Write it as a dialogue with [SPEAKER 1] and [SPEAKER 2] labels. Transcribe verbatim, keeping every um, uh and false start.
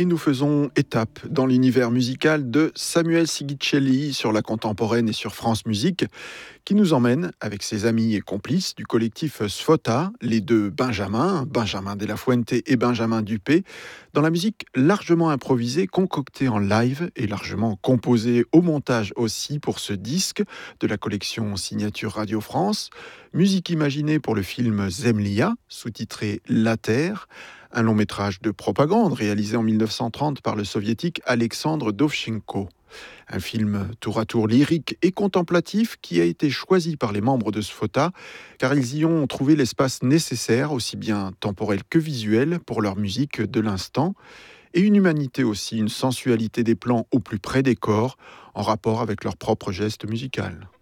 [SPEAKER 1] et nous faisons étape dans l'univers musical de Samuel Sigicelli sur la contemporaine et sur France Musique, qui nous emmène avec ses amis et complices du collectif Sfota, les deux Benjamin, Benjamin de la Fuente et Benjamin Dupé, dans la musique largement improvisée, concoctée en live et largement composée au montage aussi pour ce disque de la collection Signature Radio France, musique imaginée pour le film Zemlia, sous-titré La Terre, un long métrage de propagande réalisé en mille neuf cent trente par le soviétique Alexandre Dovchenko. Un film tour à tour lyrique et contemplatif qui a été choisi par les membres de Sfota car ils y ont trouvé l'espace nécessaire, aussi bien temporel que visuel, pour leur musique de l'instant, et une humanité aussi, une sensualité des plans au plus près des corps, en rapport avec leur propre geste musical.